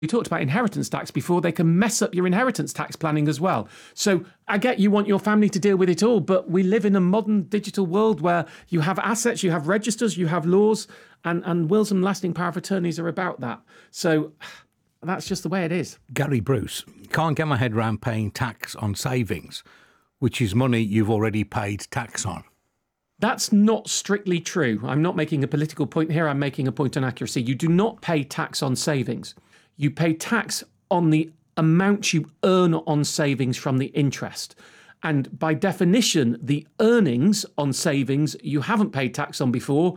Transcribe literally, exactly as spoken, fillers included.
We talked about inheritance tax before. They can mess up your inheritance tax planning as well. So I get you want your family to deal with it all, but we live in a modern digital world where you have assets, you have registers, you have laws, and, and wills and lasting power of attorneys are about that. So that's just the way it is. Gary Bruce, can't get my head around paying tax on savings, which is money you've already paid tax on. That's not strictly true. I'm not making a political point here. I'm making a point on accuracy. You do not pay tax on savings. You pay tax on the amount you earn on savings from the interest. And by definition, the earnings on savings you haven't paid tax on before